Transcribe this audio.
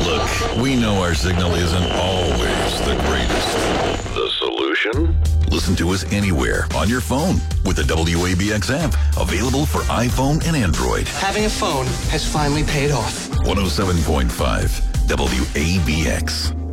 Look, we know our signal isn't always the greatest. The solution? Listen to us anywhere on your phone with the WABX app, available for iPhone and Android. Having a phone has finally paid off. 107.5 WABX.